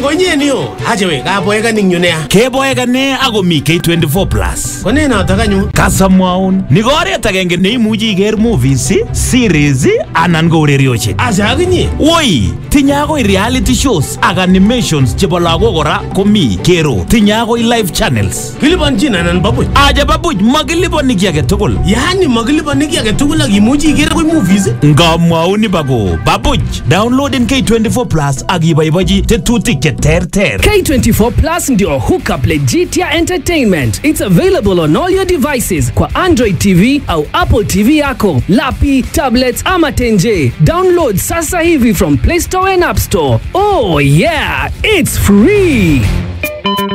konyenio. Achewe kaboeka ning yunea. Keboeka ne ako mi K24 Plus. Kone na takanyu. Kasamwaun. Ni oret agenge neimuchi iker movies, series anan ko urerioshek. Acha akinye. Woi, tinye akoi reality shows ak animations chebo lagok kora komi Kero. Tinye akoi live channels. Kilipanchin anan babuch. Aja babuch makilipani kiy age tugul. Yani makilipani kiy age tugul ak imuchi iker koi movies. Ngamwaun ni bago. Babuch, downloading K24 Plus ak iboibochi tetutik che terter. K24 Plus ndio hookup Legitia Entertainment. It's available on all your devices kwa Android TV au Apple TV yako, lapi, tablets ama tenje. Download sasa hivi from Play Store and App Store. Oh yeah, it's free.